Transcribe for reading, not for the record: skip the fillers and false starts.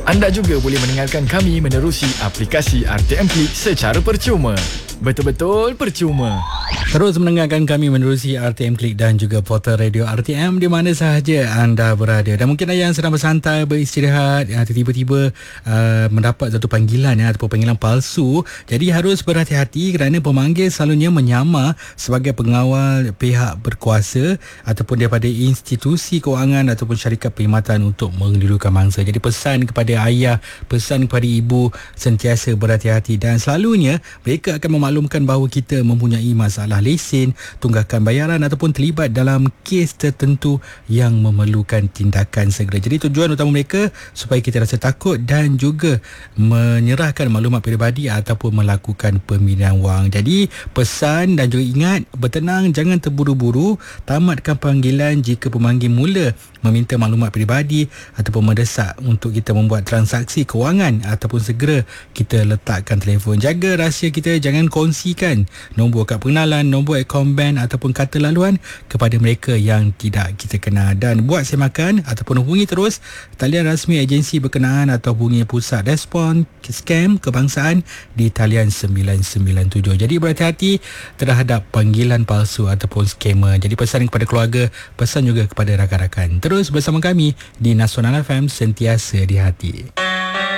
Anda juga boleh mendengarkan kami menerusi aplikasi RTM Klik secara percuma. Betul-betul percuma. Terus mendengarkan kami menerusi RTM Klik dan juga portal radio RTM di mana sahaja anda berada. Dan mungkin ada yang sedang bersantai, beristirahat, tiba-tiba mendapat satu panggilan ataupun panggilan palsu. Jadi harus berhati-hati kerana pemanggil selalunya menyamar sebagai pengawal pihak berkuasa ataupun daripada institusi kewangan ataupun syarikat perkhidmatan untuk mengedudukan mangsa. Jadi pesan kepada ayah, pesan kepada ibu, sentiasa berhati-hati dan selalunya mereka akan memaklumkan bahawa kita mempunyai masalah lesen, tunggakan bayaran ataupun terlibat dalam kes tertentu yang memerlukan tindakan segera. Jadi tujuan utama mereka supaya kita rasa takut dan juga menyerahkan maklumat peribadi ataupun melakukan pemilihan wang. Jadi pesan dan juga ingat, bertenang, jangan terburu-buru, tamatkan panggilan jika pemanggil mula meminta maklumat peribadi ataupun mendesak untuk kita membuat transaksi kewangan ataupun segera kita letakkan telefon. Jaga rahsia kita, jangan kongsikan nombor kad pengenalan, nombor akaun bank ataupun kata laluan kepada mereka yang tidak kita kenal. Dan buat semakan ataupun hubungi terus talian rasmi agensi berkenaan atau hubungi pusat respon scam kebangsaan di talian 997. Jadi berhati-hati terhadap panggilan palsu ataupun scammer. Jadi pesan kepada keluarga, pesan juga kepada rakan-rakan. Terus bersama kami di Nasional FM, sentiasa di hati.